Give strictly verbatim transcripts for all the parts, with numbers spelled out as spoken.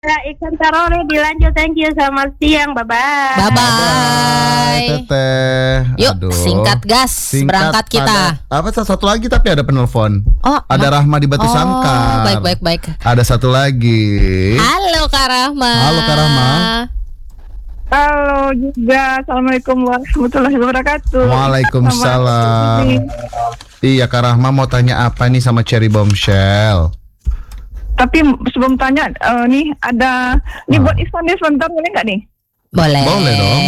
Ya, ikan tarore dilanjut. Thank you. Selamat siang. Bye-bye. Bye-bye. Teteh. Yuk, Aduh. singkat gas, Singkat berangkat kita. Pada, apa satu lagi tapi ada penelpon. Oh, ada ma- Rahma di Batu oh, Sangkar. baik, baik, baik. Ada satu lagi. Halo Kak Rahma. Halo Kak Rahma. Halo juga. Assalamualaikum warahmatullahi wabarakatuh. Waalaikumsalam. Iya, Kak Rahma mau tanya apa nih sama Cherry Bombshell? Tapi sebelum tanya, uh, nih ada nih Ah. buat Iswan nih sebentar, boleh nggak nih? Boleh. Boleh dong.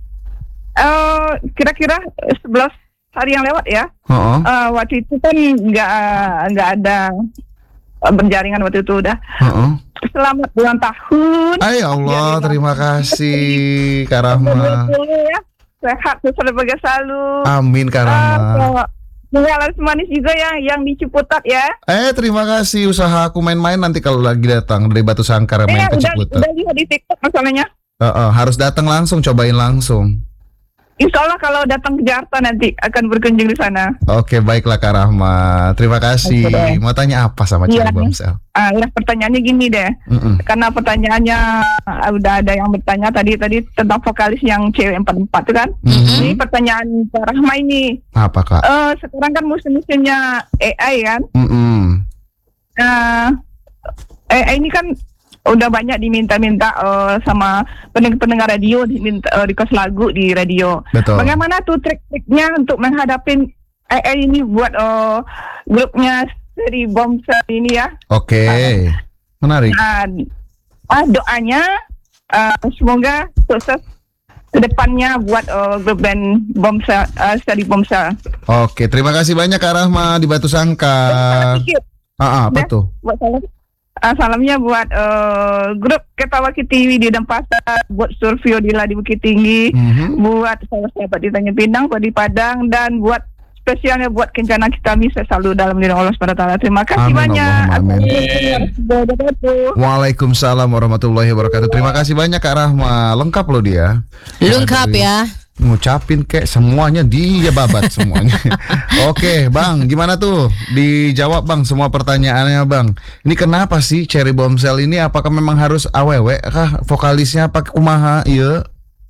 Uh, kira-kira sebelas hari yang lewat ya. Oh, Uh, waktu itu kan nggak nggak ada uh, berjaringan waktu itu udah. oh. Selamat ulang tahun. Ay Allah, terima kasih Kak Rahma. Ya. Sehat, sukses berbahagia selalu. Amin Kak Rahma. Bunga laris manis juga ya yang di Ciputat ya. Eh terima kasih, usaha aku main-main nanti kalau lagi datang dari Batu Sangkar main Eh, ke udah, Ciputat. udah lihat di TikTok masalahnya. Uh, uh, harus datang langsung, cobain langsung. Insya Allah kalau datang ke Jakarta nanti akan berkunjung di sana. Oke, baiklah Kak Rahma. Terima kasih. Oke deh. Mau tanya apa sama Iya, Cherry nih. Bombshell? Ah, ya pertanyaannya gini deh. Mm-mm. Karena pertanyaannya ah, udah ada yang bertanya tadi tadi tentang vokalis yang cewek empat empat itu kan. Mhm. Ini pertanyaan Kak Rahma ini. Apa Kak? Eh sekarang kan musim-musimnya A I kan. Mm-mm. Nah, A I ini kan udah banyak diminta-minta eh, sama pendengar-pendengar radio diminta eh, request lagu di radio. Betul. Bagaimana tuh trik-triknya untuk menghadapi A I ini buat eh, grupnya dari Bombshell ini ya? Oke. Menarik. Nah, ah, doanya eh, semoga sukses kedepannya buat eh, grup band Bombshell, uh, dari Bombshell. Oke, terima kasih banyak Kak Rahma di Batu Sangkar. Sedikit Ah, ah, apa Dah. tuh? buat salam. Ah, salamnya buat eh, grup Ketawa Kitiwi di Denpasar, buat Survio di Ladi Bukit Tinggi, Mhm. buat sahabat-sahabat di Tanjung Pinang, buat di Padang, dan buat spesialnya buat Kencana Kitami. Saya selalu dalam lindungan Allah subhanahu wa taala. Terima kasih Amin, banyak. Allahumma amin. Assalamualaikum. Waalaikumsalam warahmatullahi wabarakatuh. Terima kasih banyak Kak Rahma. Lengkap loh dia. Lengkap Dari- ya. Ngucapin kayak semuanya dia babat semuanya. Oke, Bang, gimana tuh? Dijawab Bang semua pertanyaannya Bang. Ini kenapa sih Cherry Bombshell ini? Apakah memang harus awewe kah vokalisnya? Apa kumaha? Iya,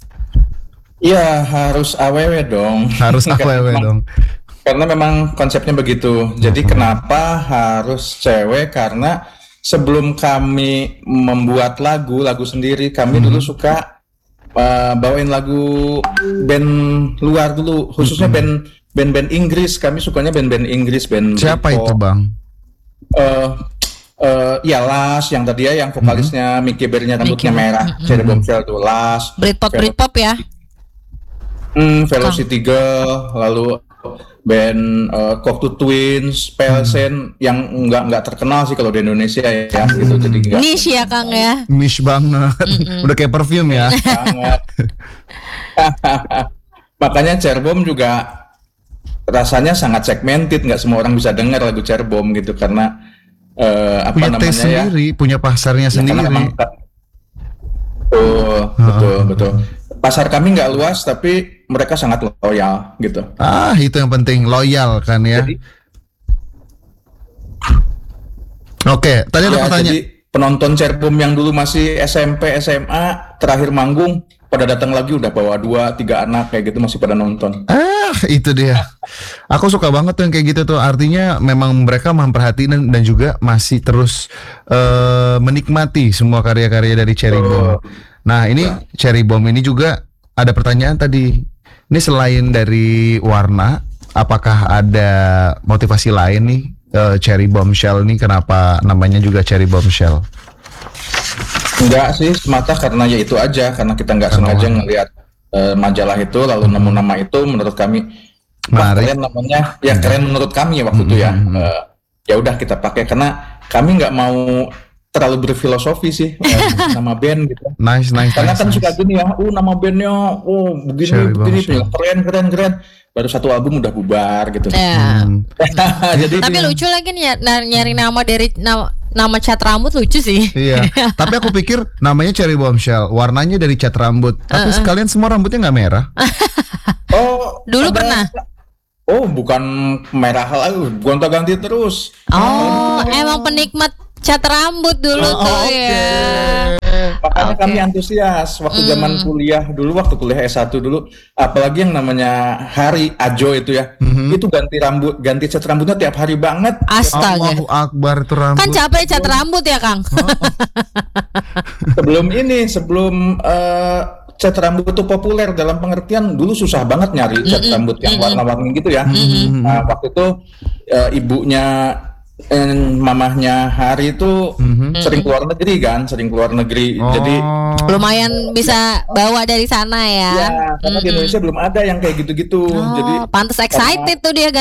Iya harus awewe dong. harus Karena awewe memang- dong. Karena memang konsepnya begitu. Jadi kenapa harus cewek? Karena sebelum kami membuat lagu, lagu sendiri, kami dulu suka uh, bawain lagu band luar dulu, khususnya band band-band Inggris. Kami sukanya band-band Inggris, band Siapa Britpop. itu Bang? Eh, eh, ya Las yang tadi ya, yang vokalisnya Mickey Berry-nya rambutnya Mickey. merah, Cherry Bombshell tuh Las. Britpop Britpop ya. Hmm, Velocity Girl, lalu band uh, Cocteau Twins, Pelsen yang nggak nggak terkenal sih kalau di Indonesia ya, gitu. Jadi nggak Niche ya Kang ya. Mish banget. Udah kayak perfume ya. banget. Makanya Cerbom juga rasanya sangat segmented, nggak semua orang bisa dengar lagu Cerbom gitu karena eh, apa Punya namanya taste ya? sendiri, punya pasarnya Ya, karena sendiri. memang- betul, betul, betul. Pasar kami nggak luas tapi mereka sangat loyal gitu. Ah, itu yang penting, loyal kan ya. Jadi, Oke, tadi ada ya, pertanyaan. jadi penonton Cerbom yang dulu masih S M P, S M A, terakhir manggung pada datang lagi udah bawa dua, tiga anak kayak gitu masih pada nonton. Ah, itu dia. Aku suka banget tuh yang kayak gitu tuh. Artinya memang mereka memperhatikan dan, dan juga masih terus eh, menikmati semua karya-karya dari Cherry Bomb. Nah, ini Cherry Bomb ini juga ada pertanyaan tadi. Ini selain dari warna, apakah ada motivasi lain nih eh, Cherry Bombshell nih? Kenapa namanya juga Cherry Bombshell? Enggak sih, semata karena ya itu aja, karena kita nggak Karena sengaja warna. ngelihat eh, majalah itu lalu nemu nama itu, menurut kami wah, Menarik. keren namanya, ya keren menurut kami ya waktu itu ya. Eh, ya udah kita pakai karena kami nggak mau terlalu berfilosofi sih eh, nama band gitu. Nice, nice, Karena nice, kan nice. suka gini ya, oh nama bandnya, oh begini, Cherry begini, Bombshell. keren, keren, keren. Baru satu album udah bubar gitu. Ya. Hmm. Jadi Tapi lucu lagi nih ya, na- nyari nama dari nama, nama cat rambut lucu sih. Iya, tapi aku pikir namanya Cherry Bombshell, warnanya dari cat rambut. Tapi sekalian semua rambutnya nggak merah. oh Dulu ada- pernah? Oh bukan merah lagi, gonta-ganti terus. Oh, emang penikmat cat rambut dulu Oh, tuh oke. ya. Makanya Oke. kami antusias waktu zaman kuliah dulu, waktu kuliah S satu dulu, apalagi yang namanya hari Ajo itu ya, itu ganti rambut, ganti cat rambutnya tiap hari banget. Astaga. Allahu Akbar itu rambut. Kan capek cat rambut ya, Kang. Sebelum ini, sebelum eh, cat rambut itu populer, dalam pengertian dulu susah banget nyari cat rambut yang warna-warni gitu ya. Nah, waktu itu eh, ibunya eh, mamahnya Hari itu sering keluar negeri kan, sering keluar negeri. Oh. Jadi Lumayan bisa bawa dari sana ya. ya, karena di Indonesia belum ada yang kayak gitu-gitu. Oh, Jadi pantes excited tuh dia